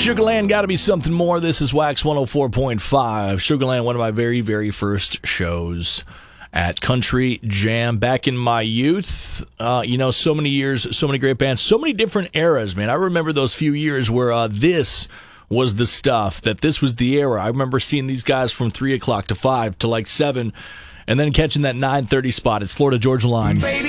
Sugarland, gotta be something more. This is Wax 104.5. Sugarland, one of my very, very first shows at Country Jam back in my youth. So many years, so many great bands, so many different eras, man. I remember those few years where this was the stuff, that this was the era. I remember seeing these guys from 3 o'clock to 5 to like 7, and then catching that 9:30 spot. It's Florida Georgia Line.